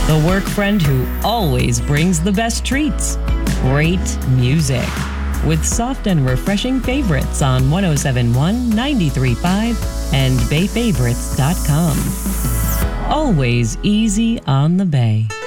The work friend who always brings the best treats. Great music. With soft and refreshing favorites on 1071, 93.5, and BayFavorites.com. Always easy on the Bay.